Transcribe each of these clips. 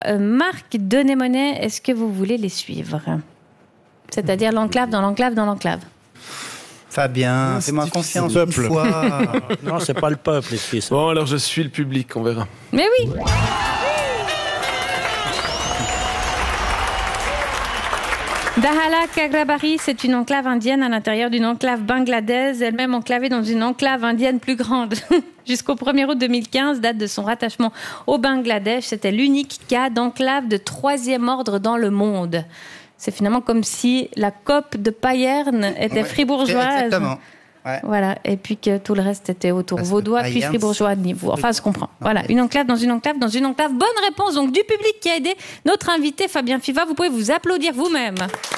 Marc Denémonet, est-ce que vous voulez les suivre ? C'est-à-dire l'enclave dans l'enclave dans l'enclave. Fabien, fais-moi confiance une fois. Non, c'est pas le peuple ici. Bon, alors je suis le public, on verra. Mais oui. Dahala Kagrabari, c'est une enclave indienne à l'intérieur d'une enclave bangladaise, elle-même enclavée dans une enclave indienne plus grande. Jusqu'au 1er août 2015, date de son rattachement au Bangladesh, c'était l'unique cas d'enclave de 3e ordre dans le monde. C'est finalement comme si la COP de Payerne était fribourgeoise. Exactement. Ouais. Voilà, et puis que tout le reste était autour vaudois, puis fribourgeois de niveau. Enfin, je comprends. Voilà, une enclave dans une enclave dans une enclave. Bonne réponse donc du public qui a aidé notre invité Fabien Fiva. Vous pouvez vous applaudir vous-même.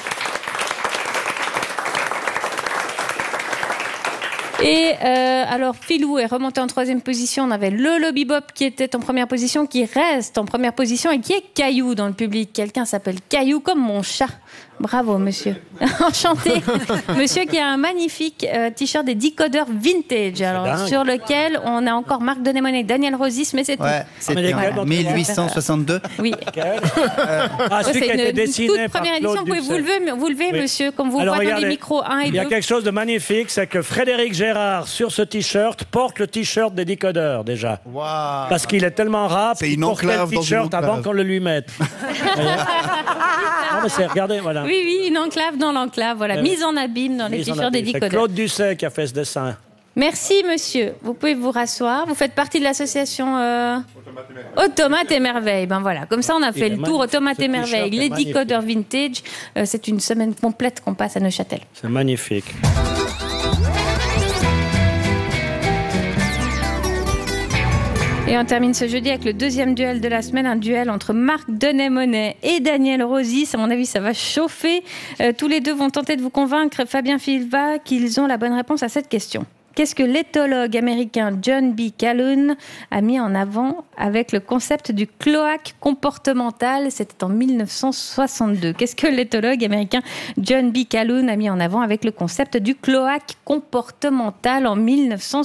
Et alors, Philou est remonté en 3e position. On avait Lolo Bebop qui était en première position, qui reste en première position et qui est Caillou dans le public. Quelqu'un s'appelle Caillou comme mon chat. Bravo, monsieur. Enchanté. Monsieur qui a un magnifique t-shirt des Decodeurs Vintage, alors, sur lequel on a encore Marc Denémonet, Daniel Rosis, mais c'est tout. Ouais, c'était en 1862. Oui. Celui qui a été une dessiné toute par première Claude édition. Vous pouvez vous lever, Oui. monsieur, comme vous Alors, voyez dans regardez, les micros 1 et 2. Il y a quelque chose de magnifique, c'est que Frédéric Gérard, sur ce t-shirt, porte le t-shirt des Decodeurs, déjà. Wow. Parce qu'il est tellement rap, C'est il une portait le enclave dans une t-shirt avant enclave. qu'on le lui mette. Non, mais regardez, voilà. Oui, une enclave dans l'enclave, voilà, mise en abîme dans les t-shirts des C'est Decodeurs. Claude Dusset qui a fait ce dessin. Merci, monsieur. Vous pouvez vous rasseoir. Vous faites partie de l'association Automates et Merveilles. Ben voilà, comme ça on a fait le tour. Automates et Merveilles, les Decodeurs Vintage. C'est une semaine complète qu'on passe à Neuchâtel. C'est magnifique. Et on termine ce jeudi avec le 2e duel de la semaine, un duel entre Marc Denémonet et Daniel Rosis. À mon avis, ça va chauffer. Tous les deux vont tenter de vous convaincre, Fabien Fiva, qu'ils ont la bonne réponse à cette question. Qu'est-ce que l'éthologue américain John B. Calhoun a mis en avant avec le concept du cloaque comportemental ? C'était en 1962. Qu'est-ce que l'éthologue américain John B. Calhoun a mis en avant avec le concept du cloaque comportemental en 1962 ?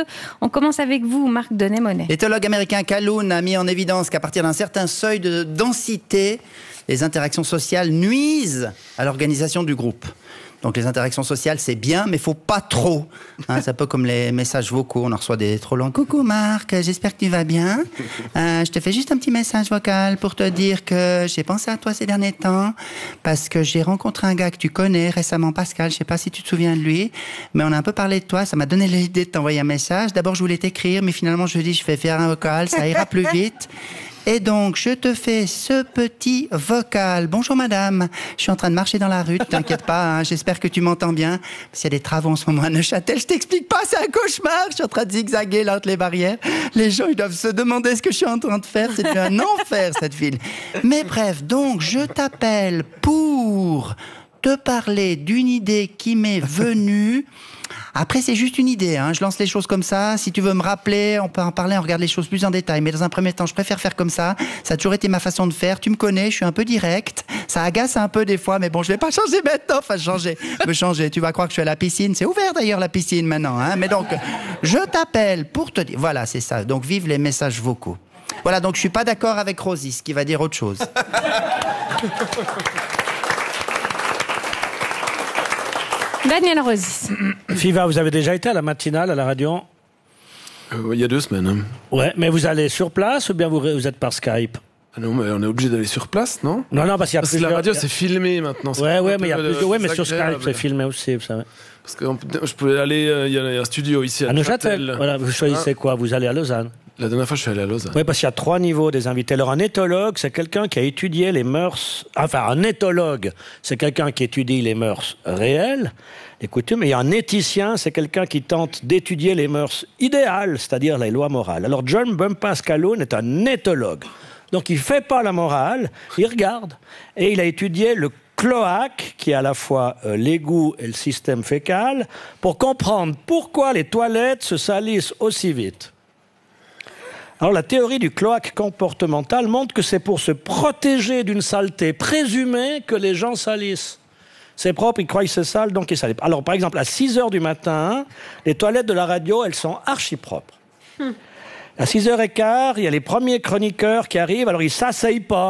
On commence avec vous, Marc Denémonet. L'éthologue américain Calhoun a mis en évidence qu'à partir d'un certain seuil de densité, les interactions sociales nuisent à l'organisation du groupe. Donc les interactions sociales, c'est bien, mais il ne faut pas trop. Hein, c'est un peu comme les messages vocaux. On en reçoit des trop longs. Coucou Marc, j'espère que tu vas bien. Je te fais juste un petit message vocal pour te dire que j'ai pensé à toi ces derniers temps parce que j'ai rencontré un gars que tu connais récemment, Pascal. Je ne sais pas si tu te souviens de lui, mais on a un peu parlé de toi. Ça m'a donné l'idée de t'envoyer un message. D'abord, je voulais t'écrire, mais finalement, je dis, je vais faire un vocal, ça ira plus vite. Et donc, je te fais ce petit vocal. Bonjour madame, je suis en train de marcher dans la rue, t'inquiète pas, hein, j'espère que tu m'entends bien. Parce qu'il y a des travaux en ce moment à Neuchâtel, je t'explique pas, c'est un cauchemar. Je suis en train de zigzaguer là entre les barrières. Les gens, ils doivent se demander ce que je suis en train de faire. C'est un enfer, cette ville. Mais bref, donc, je t'appelle pour te parler d'une idée qui m'est venue. Après, c'est juste une idée, hein. Je lance les choses comme ça. Si tu veux me rappeler, on peut en parler, on regarde les choses plus en détail. Mais dans un premier temps, je préfère faire comme ça. Ça a toujours été ma façon de faire. Tu me connais, je suis un peu direct. Ça agace un peu des fois, mais bon, je vais pas changer maintenant. Enfin, me changer. Tu vas croire que je suis à la piscine. C'est ouvert d'ailleurs, la piscine, maintenant, hein. Mais donc, je t'appelle pour te dire... Voilà, c'est ça. Donc, vive les messages vocaux. Voilà, donc je suis pas d'accord avec Rosis, qui va dire autre chose. Daniel Rosis. Fiva, vous avez déjà été à la matinale, à la radio ? Il y a 2 semaines. Hein. Ouais, mais vous allez sur place ou bien vous êtes par Skype ? Ah non, mais on est obligé d'aller sur place, non ? Non, parce qu'il y a Parce que la radio, c'est filmé maintenant. Ouais, mais il y a plusieurs... Ouais, mais sur Skype, c'est filmé aussi, vous savez. Parce que je pouvais aller... Il y a un studio ici à Neuchâtel. Voilà, vous choisissez quoi ? Vous allez à Lausanne ? La dernière fois, je suis allé à Lausanne. Oui, parce qu'il y a 3 niveaux des invités. Alors, un éthologue, c'est quelqu'un qui a étudié les mœurs... Enfin, un éthologue, c'est quelqu'un qui étudie les mœurs réelles, les coutumes. Et un éthicien, c'est quelqu'un qui tente d'étudier les mœurs idéales, c'est-à-dire les lois morales. Alors, John Bumpus Calhoun est un éthologue. Donc, il ne fait pas la morale, il regarde. Et il a étudié le cloaque, qui est à la fois l'égout et le système fécal, pour comprendre pourquoi les toilettes se salissent aussi vite. Alors, la théorie du cloaque comportemental montre que c'est pour se protéger d'une saleté présumée que les gens salissent. C'est propre, ils croient que c'est sale, donc ils salissent. Alors, par exemple, à 6h du matin, les toilettes de la radio, elles sont archi propres. À 6h15, il y a les premiers chroniqueurs qui arrivent, alors ils s'asseyent pas.